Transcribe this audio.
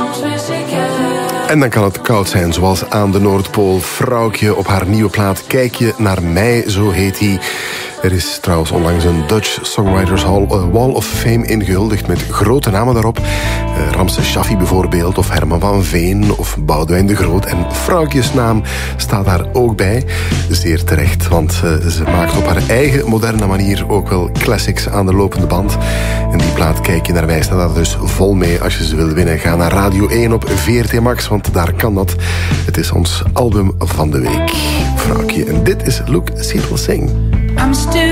En dan kan het koud zijn, zoals aan de Noordpool. Vrouwtje op haar nieuwe plaat Kijk je naar mij, zo heet hij. Er is trouwens onlangs een Dutch Songwriters Wall of Fame ingehuldigd met grote namen daarop. Ramses Shaffi bijvoorbeeld, of Herman van Veen, of Boudewijn de Groot. En Vrouwtjes naam staat daar ook bij. Zeer terecht, want ze maakt op haar eigen moderne manier ook wel classics aan de lopende band. En die plaat Kijk je naar mij staat daar dus vol mee. Als je ze wil winnen, ga naar Radio 1 op VRT Max, want daar kan dat. Het is ons album van de week. Vrouwtje. En dit is Look, See It Will Sing. I'm still